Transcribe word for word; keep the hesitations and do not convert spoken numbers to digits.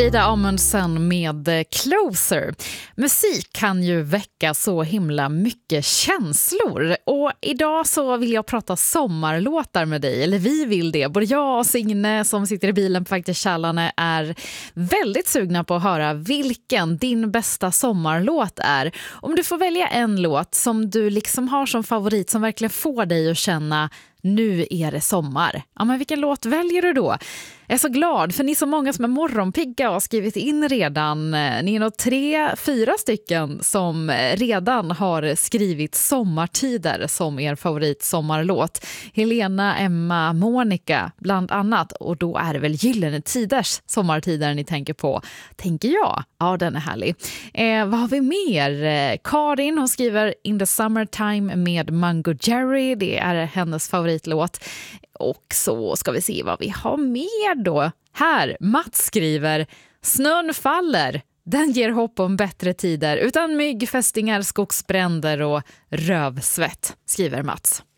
Frida Amundsen med Closer. Musik kan ju väcka så himla mycket känslor. Och idag så vill jag prata sommarlåtar med dig. Eller vi vill det. Både jag och Signe som sitter i bilen på väg till Källane är väldigt sugna på att höra vilken din bästa sommarlåt är. Om du får välja en låt som du liksom har som favorit som verkligen får dig att känna nu är det sommar. Ja, men vilken låt väljer du då? Jag är så glad för ni är så många som är morgonpigga och har skrivit in redan. Ni är nog tre, fyra stycken som redan har skrivit Sommartider som er favorit sommarlåt. Helena, Emma, Monica bland annat. Och då är det väl Gyllene Tiders Sommartider ni tänker på, tänker jag. Ja, den är härlig. Eh, vad har vi mer? Eh, Karin, hon skriver In the Summertime med Mango Jerry. Det är hennes favoritlåt. Och så ska vi se vad vi har mer då. Här, Mats skriver Snön faller. Den ger hopp om bättre tider. Utan myggfästingar, skogsbränder och rövsvett, skriver Mats.